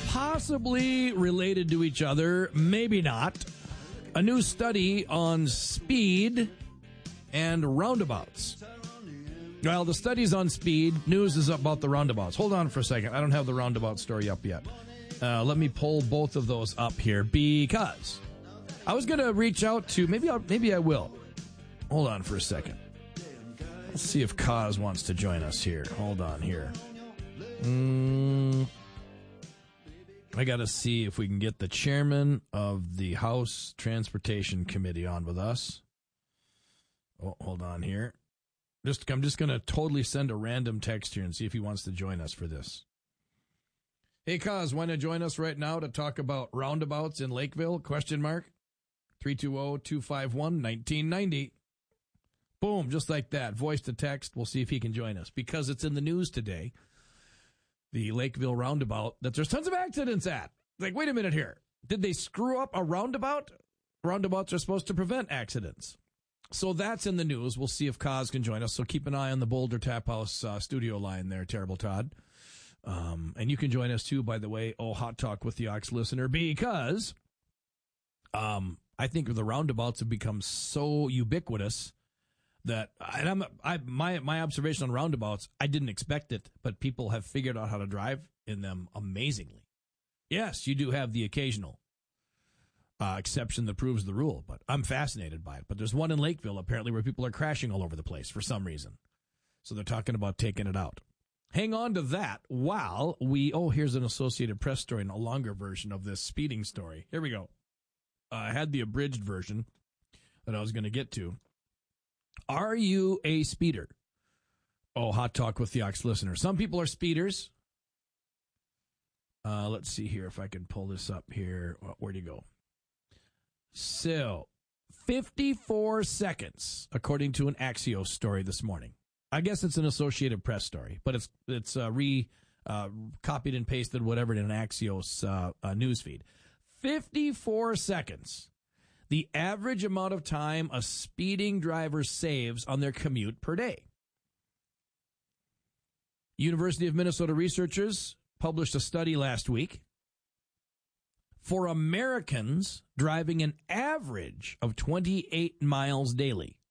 possibly related to each other, maybe not. A new study on speed and roundabouts. Well, the study's on speed. News is about the roundabouts. Hold on for a second. I don't have the roundabout story up yet. Let me pull both of those up here because I was going to reach out to, maybe I will. Hold on for a second. Let's see if Kaz wants to join us here. Hold on here. I got to see if we can get the chairman of the House Transportation Committee on with us. Oh, hold on here. I'm just going to totally send a random text here and see if he wants to join us for this. Hey, Kaz, want to join us right now to talk about roundabouts in Lakeville? ? 320-251-1990. Boom, just like that. Voice to text. We'll see if he can join us. Because it's in the news today, the Lakeville roundabout, that there's tons of accidents at. Like, wait a minute here. Did they screw up a roundabout? Roundabouts are supposed to prevent accidents. So that's in the news. We'll see if Kaz can join us. So keep an eye on the Boulder Tap House studio line there, Terrible Todd. And you can join us too, by the way, Hot Talk with the Ox listener, because I think the roundabouts have become so ubiquitous that my observation on roundabouts, I didn't expect it, but people have figured out how to drive in them amazingly. Yes, you do have the occasional exception that proves the rule, but I'm fascinated by it. But there's one in Lakeville, apparently, where people are crashing all over the place for some reason. So they're talking about taking it out. Hang on to that while here's an Associated Press story, and a longer version of this speeding story. Here we go. I had the abridged version that I was going to get to. Are you a speeder? Hot Talk with the Ox listener. Some people are speeders. Let's see here if I can pull this up here. Where'd you go? So, 54 seconds, according to an Axios story this morning. I guess it's an Associated Press story, but it's copied and pasted, whatever, in an Axios news feed. 54 seconds. The average amount of time a speeding driver saves on their commute per day. University of Minnesota researchers published a study last week. For Americans driving an average of 28 miles daily,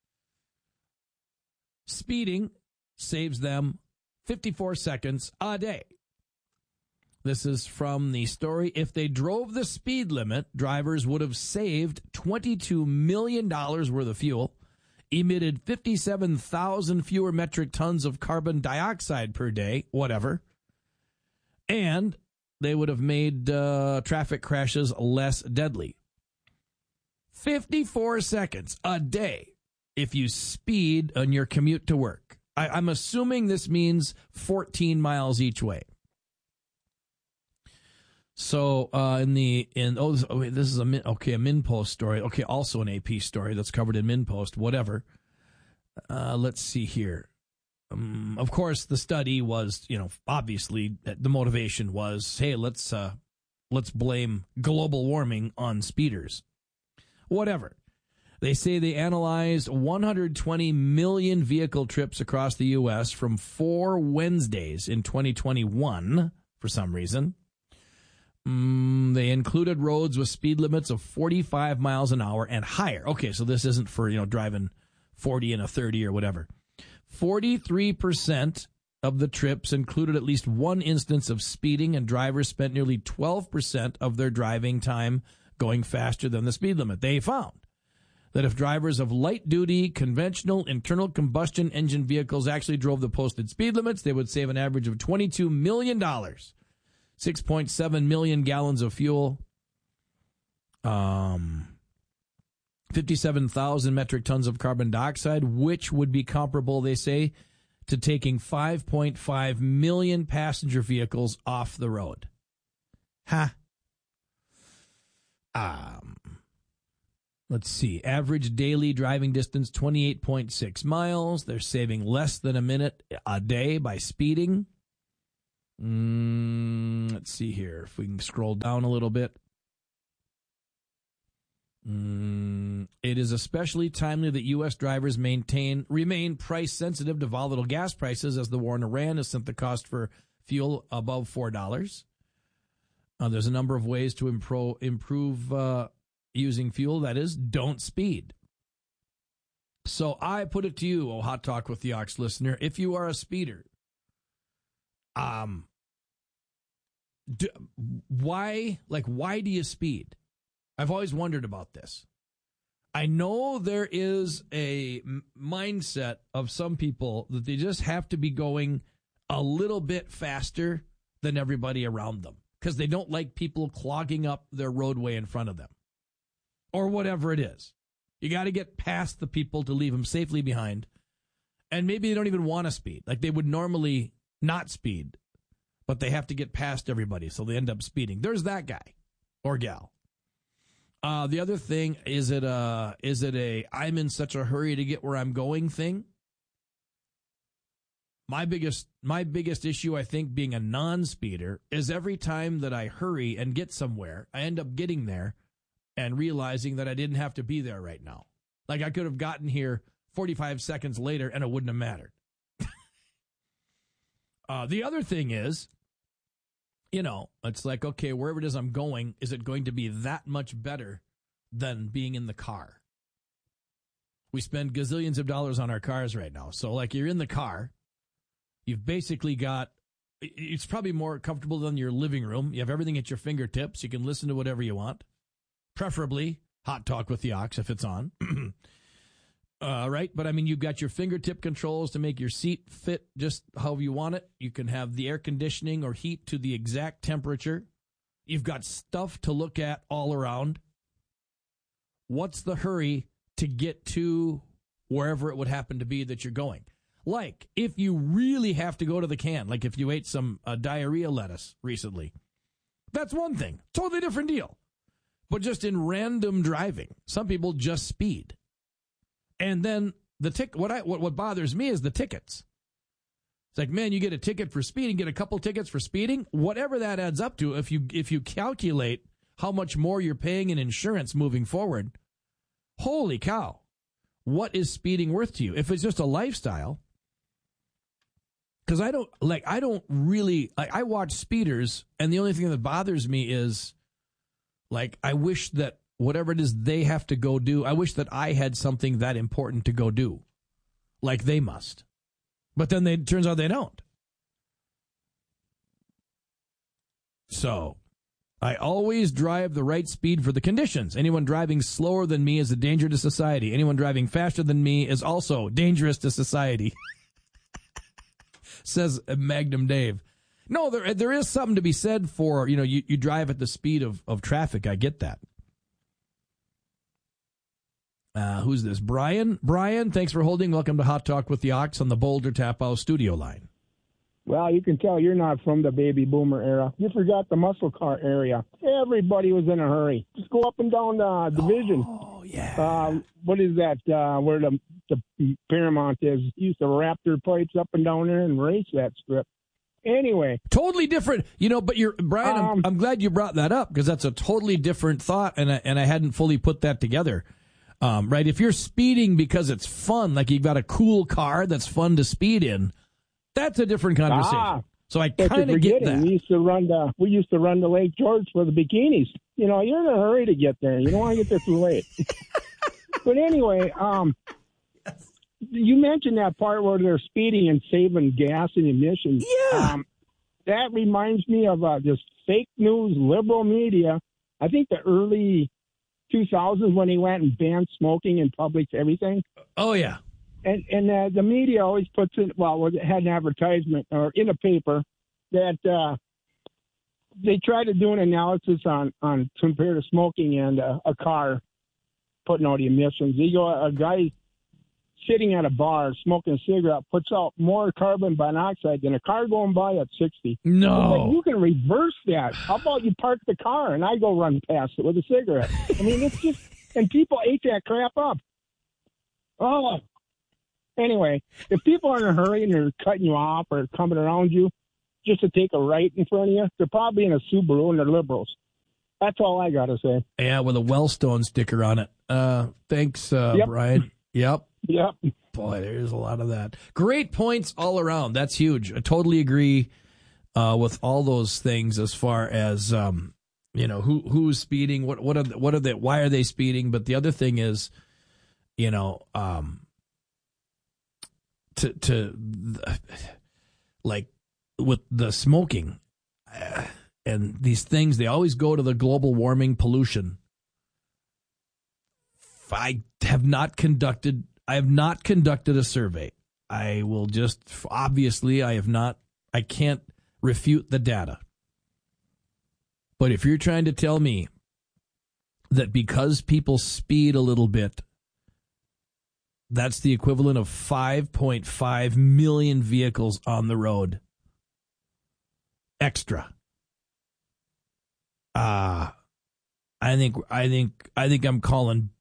speeding saves them 54 seconds a day. This is from the story. If they drove the speed limit, drivers would have saved $22 million worth of fuel, emitted 57,000 fewer metric tons of carbon dioxide per day, whatever, and they would have made traffic crashes less deadly. 54 seconds a day if you speed on your commute to work. I'm assuming this means 14 miles each way. So this is a MinPost story. Okay, also an AP story that's covered in MinPost. Whatever. Let's see here. Of course, the study was, obviously the motivation was, hey, let's blame global warming on speeders. Whatever. They say they analyzed 120 million vehicle trips across the U.S. from 4 Wednesdays in 2021 for some reason. They included roads with speed limits of 45 miles an hour and higher. Okay, so this isn't for, driving 40 and a 30 or whatever. 43% of the trips included at least one instance of speeding, and drivers spent nearly 12% of their driving time going faster than the speed limit. They found that if drivers of light-duty, conventional, internal combustion engine vehicles actually drove the posted speed limits, they would save an average of $22 million. 6.7 million gallons of fuel, 57,000 metric tons of carbon dioxide, which would be comparable, they say, to taking 5.5 million passenger vehicles off the road. Let's see. Average daily driving distance, 28.6 miles. They're saving less than a minute a day by speeding. Let's see here. If we can scroll down a little bit. It is especially timely that U.S. drivers remain price sensitive to volatile gas prices, as the war in Iran has sent the cost for fuel above $4. There's a number of ways to improve using fuel. That is, don't speed. So I put it to you, oh Hot Talk with the Ox listener, if you are a speeder, why do you speed? I've always wondered about this. I know there is a mindset of some people that they just have to be going a little bit faster than everybody around them because they don't like people clogging up their roadway in front of them or whatever it is. You got to get past the people to leave them safely behind. And maybe they don't even want to speed. Like they would normally not speed, but they have to get past everybody, so they end up speeding. There's that guy or gal. The other thing, is it a I'm in such a hurry to get where I'm going thing? My biggest issue, I think, being a non-speeder, is every time that I hurry and get somewhere, I end up getting there and realizing that I didn't have to be there right now. Like I could have gotten here 45 seconds later and it wouldn't have mattered. The other thing is, it's like, okay, wherever it is I'm going, is it going to be that much better than being in the car? We spend gazillions of dollars on our cars right now. So, like, you're in the car. You've basically got, it's probably more comfortable than your living room. You have everything at your fingertips. You can listen to whatever you want. Preferably Hot Talk with the Ox if it's on. Right? But, I mean, you've got your fingertip controls to make your seat fit just however you want it. You can have the air conditioning or heat to the exact temperature. You've got stuff to look at all around. What's the hurry to get to wherever it would happen to be that you're going? Like, if you really have to go to the can, like if you ate some diarrhea lettuce recently, that's one thing. Totally different deal. But just in random driving, some people just speed. And then what bothers me is the tickets. It's like, man, you get a ticket for speeding, get a couple tickets for speeding, whatever that adds up to. If you calculate how much more you're paying in insurance moving forward, holy cow, what is speeding worth to you? If it's just a lifestyle, because I don't really I watch speeders, and the only thing that bothers me is, like, I wish that whatever it is they have to go do, I wish that I had something that important to go do, like they must. But then it turns out they don't. So, I always drive the right speed for the conditions. Anyone driving slower than me is a danger to society. Anyone driving faster than me is also dangerous to society. Says Magnum Dave. No, there is something to be said for, you drive at the speed of traffic. I get that. Who's this? Brian? Brian, thanks for holding. Welcome to Hot Talk with the Ox on the Boulder Tap House studio line. Well, you can tell you're not from the baby boomer era. You forgot the muscle car area. Everybody was in a hurry. Just go up and down the division. Oh, yeah. What is that, where the Paramount is? Used to wrap their pipes up and down there and race that strip. Anyway. Totally different. But Brian, I'm glad you brought that up because that's a totally different thought, and I hadn't fully put that together. Right? If you're speeding because it's fun, like you've got a cool car that's fun to speed in, that's a different conversation. So I kind of get that. We used to run the Lake George for the bikinis. You're in a hurry to get there. You don't want to get there too late. But anyway, you mentioned that part where they're speeding and saving gas and emissions. Yeah. That reminds me of this fake news liberal media. I think the early 2000s when he went and banned smoking in public, everything. Oh, yeah. And the media always puts it, it had an advertisement or in a paper that they try to do an analysis on compared to smoking and a car putting out the emissions. A guy sitting at a bar smoking a cigarette puts out more carbon monoxide than a car going by at 60. No. Like, you can reverse that. How about you park the car and I go run past it with a cigarette? I mean, it's just, and people ate that crap up. Oh. Anyway, if people are in a hurry and they're cutting you off or coming around you just to take a right in front of you, they're probably in a Subaru and they're liberals. That's all I got to say. Yeah, with a Wellstone sticker on it. Thanks, yep. Brian. Yep. Yep. Boy, there's a lot of that. Great points all around. That's huge. I totally agree with all those things as far as who's speeding, what are they, why are they speeding? But the other thing is, like with the smoking and these things, they always go to the global warming pollution. I have not conducted a survey. I will just, obviously, I can't refute the data. But if you're trying to tell me that because people speed a little bit, that's the equivalent of 5.5 million vehicles on the road extra. I think I'm calling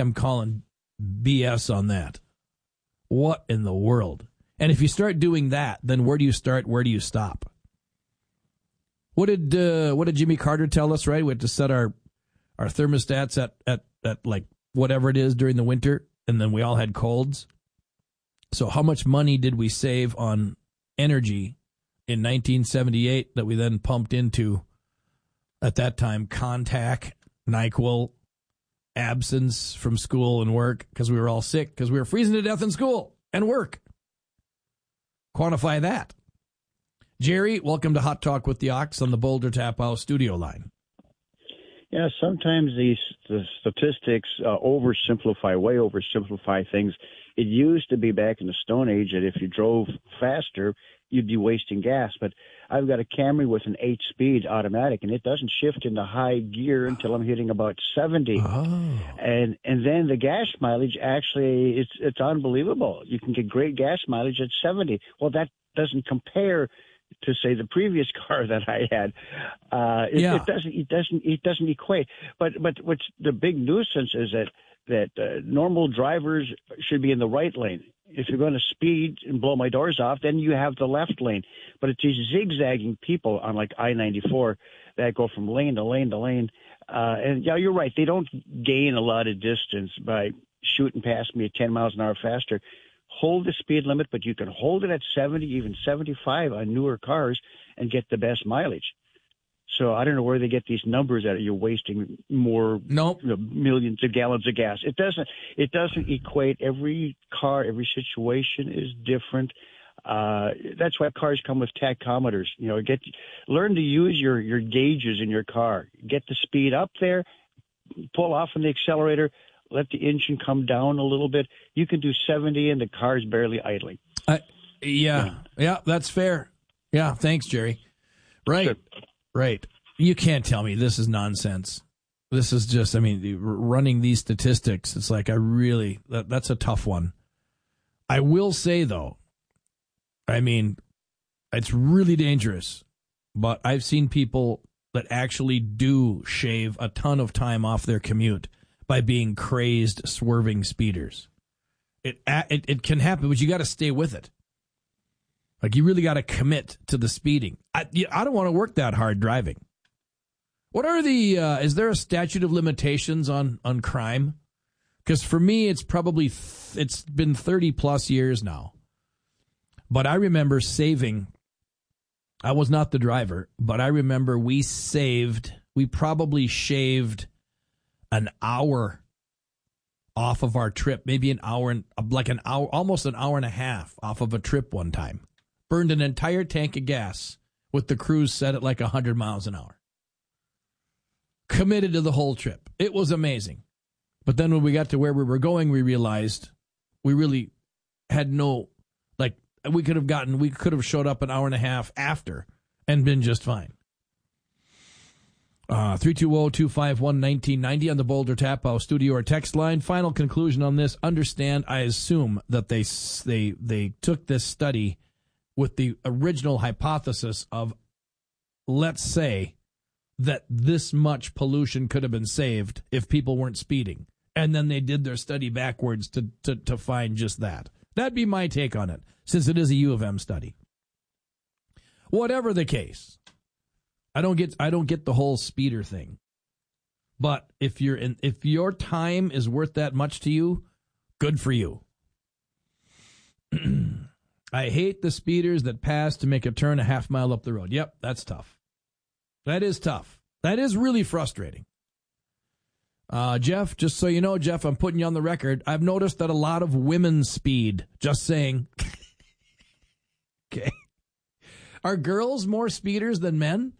BS on that. What in the world? And if you start doing that, then where do you start? Where do you stop? What did Jimmy Carter tell us? Right, we have to set our thermostats at like whatever it is during the winter, and then we all had colds. So how much money did we save on energy in 1978 that we then pumped into, at that time, Contac, NyQuil, absence from school and work because we were all sick because we were freezing to death in school and work? Quantify that. Jerry, welcome to Hot Talk with the Ox on the Boulder Tap House studio line. Yeah, sometimes the statistics way oversimplify things. It used to be back in the Stone Age that if you drove faster, you'd be wasting gas. But I've got a Camry with an 8-speed automatic, and it doesn't shift into high gear until I'm hitting about 70. Oh. And then the gas mileage, actually, it's unbelievable. You can get great gas mileage at 70. Well, that doesn't compare to, say, the previous car that I had. It doesn't equate. But what's the big nuisance is that normal drivers should be in the right lane. If you're going to speed and blow my doors off, then you have the left lane. But it's these zigzagging people on like I-94 that go from lane to lane to lane. And yeah, you're right. They don't gain a lot of distance by shooting past me at 10 miles an hour faster. Hold the speed limit, but you can hold it at 70, even 75 on newer cars and get the best mileage. So I don't know where they get these numbers that you're wasting more millions of gallons of gas. It doesn't equate. Every car, every situation is different. That's why cars come with tachometers. Learn to use your gauges in your car. Get the speed up there, pull off on the accelerator, let the engine come down a little bit. You can do 70 and the car's barely idling. Yeah, that's fair. Yeah, thanks, Jerry. Right. Sure. Right. You can't tell me this is nonsense. This is just, running these statistics, it's like that's a tough one. I will say, though, it's really dangerous, but I've seen people that actually do shave a ton of time off their commute by being crazed, swerving speeders. It can happen, but you got to stay with it. Like, you really got to commit to the speeding. I don't want to work that hard driving. What are is there a statute of limitations on crime? Because for me, it's been 30 plus years now. But I remember I was not the driver, but I remember we probably shaved an hour off of our trip, maybe almost an hour and a half off of a trip one time. Burned an entire tank of gas with the cruise set at like 100 miles an hour. Committed to the whole trip. It was amazing. But then when we got to where we were going, we realized we really had we could have showed up an hour and a half after and been just fine. 320-251-1990 on the Boulder Tap House studio or text line. Final conclusion on this. Understand, I assume that they took this study with the original hypothesis of, let's say, that this much pollution could have been saved if people weren't speeding. And then they did their study backwards to find just that. That'd be my take on it, since it is a U of M study. Whatever the case, I don't get the whole speeder thing. But if your time is worth that much to you, good for you. I hate the speeders that pass to make a turn a half mile up the road. Yep, that's tough. That is tough. That is really frustrating. Jeff, just so you know, Jeff, I'm putting you on the record. I've noticed that a lot of women speed. Just saying. Okay. Are girls more speeders than men?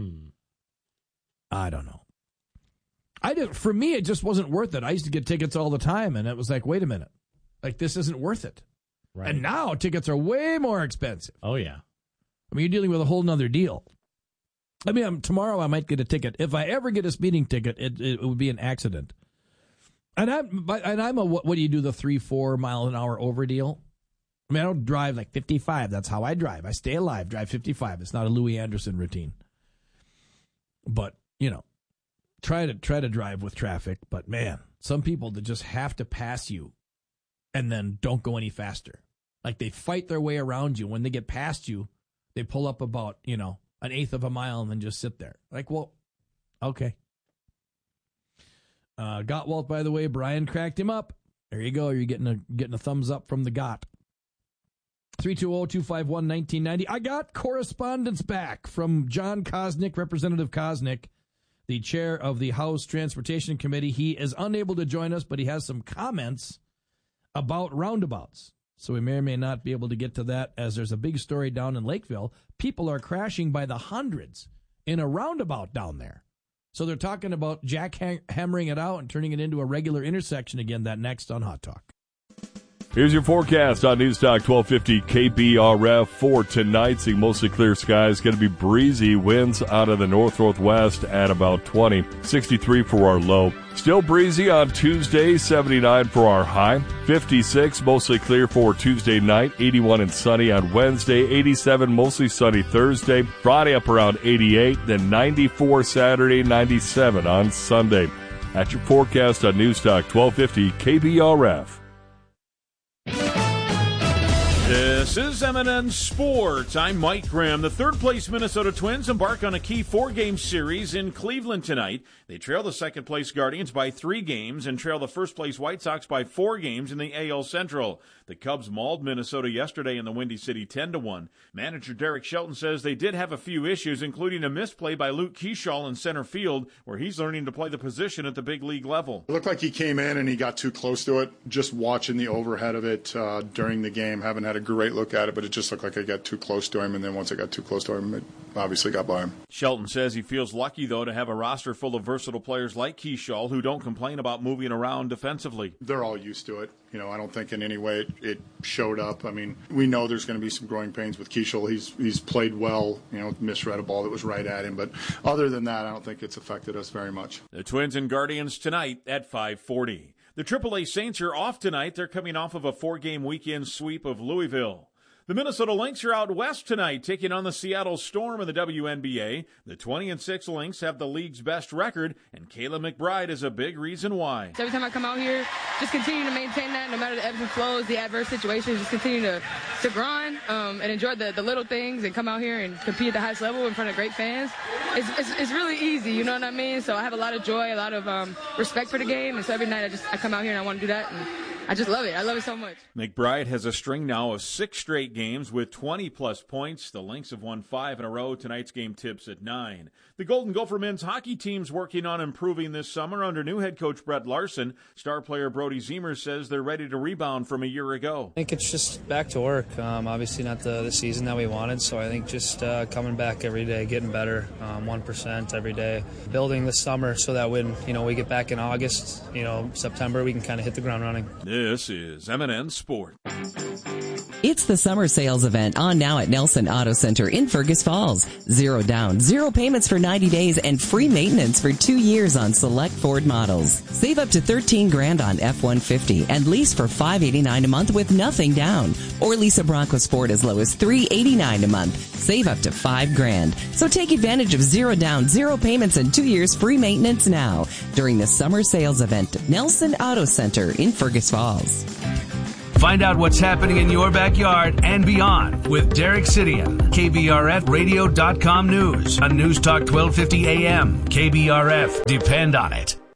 I don't know. For me, it just wasn't worth it. I used to get tickets all the time, and it was like, wait a minute. Like, this isn't worth it. Right. And now tickets are way more expensive. Oh, yeah. I mean, you're dealing with a whole nother deal. I mean, tomorrow I might get a ticket. If I ever get a speeding ticket, it would be an accident. And I'm a, what do you do, the 3-4 mile an hour over deal? I mean, I don't drive like 55. That's how I drive. I stay alive, drive 55. It's not a Louis Anderson routine. But, try to drive with traffic. But, man, some people that just have to pass you and then don't go any faster. Like, they fight their way around you. When they get past you, they pull up about, an eighth of a mile and then just sit there. Like, well, okay. Gottwalt, by the way, Brian cracked him up. There you go. You're getting a thumbs up from the Gott. 320-251-1990. I got correspondence back from John Kosnick, Representative Kosnick, the chair of the House Transportation Committee. He is unable to join us, but he has some comments about roundabouts. So we may or may not be able to get to that, as there's a big story down in Lakeville. People are crashing by the hundreds in a roundabout down there. So they're talking about jackhammering it out and turning it into a regular intersection again. That next on Hot Talk. Here's your forecast on News Talk 1250 KBRF for tonight. Seeing mostly clear skies. Going to be breezy winds out of the north-northwest at about 20. 63 for our low. Still breezy on Tuesday, 79 for our high. 56, mostly clear for Tuesday night. 81 and sunny on Wednesday. 87, mostly sunny Thursday. Friday up around 88. Then 94 Saturday, 97 on Sunday. That's your forecast on News Talk 1250 KBRF. This is M&N Sports. I'm Mike Graham. The third-place Minnesota Twins embark on a key 4-game series in Cleveland tonight. They trail the second-place Guardians by 3 games and trail the first-place White Sox by 4 games in the AL Central. The Cubs mauled Minnesota yesterday in the Windy City 10-1. Manager Derek Shelton says they did have a few issues, including a missed play by Luke Keeschall in center field, where he's learning to play the position at the big league level. It looked like he came in and he got too close to it. Just watching the overhead of it during the game, haven't had a great look at it, but it just looked like I got too close to him, and then once I got too close to him, it obviously got by him. Shelton says he feels lucky, though, to have a roster full of versatile players like Keeschall who don't complain about moving around defensively. They're all used to it. I don't think in any way it showed up. I mean, we know there's going to be some growing pains with Keeschall. He's played well, misread a ball that was right at him, but other than that, I don't think it's affected us very much. The Twins and Guardians tonight at 5:40. The AAA Saints are off tonight. They're coming off of a 4-game weekend sweep of Louisville. The Minnesota Lynx are out west tonight, taking on the Seattle Storm in the WNBA. The 20-6 Lynx have the league's best record, and Kayla McBride is a big reason why. Every time I come out here, just continue to maintain that, no matter the ebbs and flows, the adverse situations, just continue to grind and enjoy the little things and come out here and compete at the highest level in front of great fans. It's really easy, you know what I mean? So I have a lot of joy, a lot of respect for the game, and so every night I come out here and I want to do that, and I just love it. I love it so much. McBride has a string now of 6 straight games with 20-plus points. The Lynx have won 5 in a row. Tonight's game tips at 9. The Golden Gopher men's hockey team's working on improving this summer under new head coach Brett Larson. Star player Brody Zemer says they're ready to rebound from a year ago. I think it's just back to work. Obviously not the season that we wanted, so I think just coming back every day, getting better, 1% every day. Building this summer so that when we get back in August, September, we can kind of hit the ground running. This is M&N Sport. It's the summer sales event on now at Nelson Auto Center in Fergus Falls. 0 down, 0 payments for 90 days, and free maintenance for 2 years on select Ford models. Save up to $13,000 on F-150 and lease for $589 a month with nothing down. Or lease a Bronco Sport as low as $389 a month. Save up to $5,000. So take advantage of 0 down, 0 payments, and 2 years free maintenance now during the summer sales event at Nelson Auto Center in Fergus Falls. Find out what's happening in your backyard and beyond with Derek Sidian. KBRFradio.com News on News Talk 1250 AM. KBRF. Depend on it.